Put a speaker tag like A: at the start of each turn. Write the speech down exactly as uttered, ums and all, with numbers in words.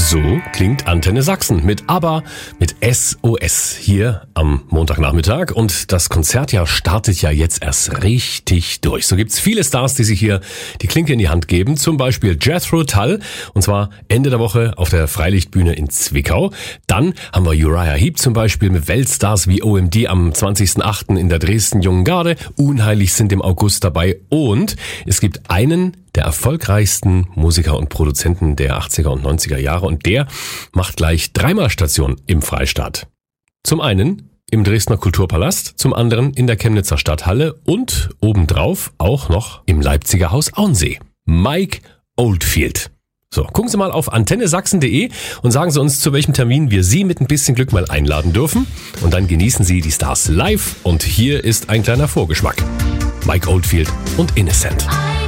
A: So klingt Antenne Sachsen mit ABBA, mit S O S hier am Montagnachmittag. Und das Konzertjahr startet ja jetzt erst richtig durch. So gibt's viele Stars, die sich hier die Klinke in die Hand geben. Zum Beispiel Jethro Tull, und zwar Ende der Woche auf der Freilichtbühne in Zwickau. Dann haben wir Uriah Heep zum Beispiel mit Weltstars wie O M D am zwanzigsten achten in der Dresden Jungen Garde. Unheilig sind im August dabei. Und es gibt einen der erfolgreichsten Musiker und Produzenten der achtziger und neunziger Jahre, und der macht gleich dreimal Station im Freistaat. Zum einen im Dresdner Kulturpalast, zum anderen in der Chemnitzer Stadthalle und obendrauf auch noch im Leipziger Haus Auensee. Mike Oldfield. So, gucken Sie mal auf antenne sachsen punkt de und sagen Sie uns, zu welchem Termin wir Sie mit ein bisschen Glück mal einladen dürfen. Und dann genießen Sie die Stars live. Und hier ist ein kleiner Vorgeschmack. Mike Oldfield und Innocent.